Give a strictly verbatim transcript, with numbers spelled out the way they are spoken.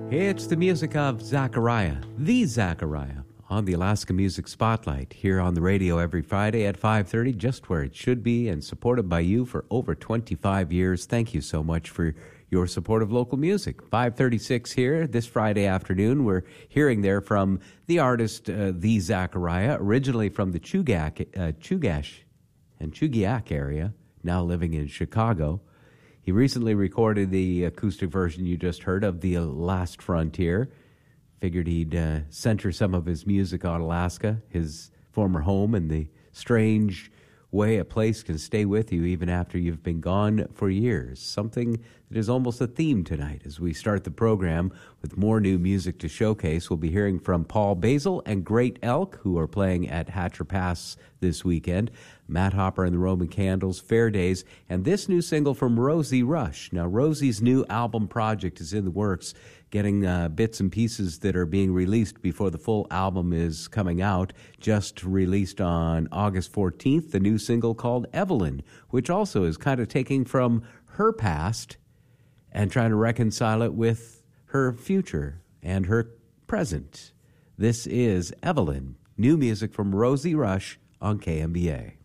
It's the music of Zachariah, the Zachariah, on the Alaska Music Spotlight, here on the radio every Friday at five thirty, just where it should be, and supported by you for over twenty-five years. Thank you so much for your support of local music. five thirty-six here this Friday afternoon. We're hearing there from the artist, uh, the Zachariah, originally from the Chugach, uh, Chugash and Chugiak area, now living in Chicago. He recently recorded the acoustic version you just heard of The Last Frontier. Figured he'd uh, center some of his music on Alaska, his former home, and the strange way a place can stay with you even after you've been gone for years. Something that is almost a theme tonight as we start the program with more new music to showcase. We'll be hearing from Paul Basil and Great Elk, who are playing at Hatcher Pass this weekend. Matt Hopper and the Roman Candles, Fair Days, and this new single from Rosie Rush. Now, Rosie's new album project is in the works, getting uh, bits and pieces that are being released before the full album is coming out. Just released on August fourteenth, the new single called Evelyn, which also is kind of taking from her past and trying to reconcile it with her future and her present. This is Evelyn, new music from Rosie Rush on K M B A.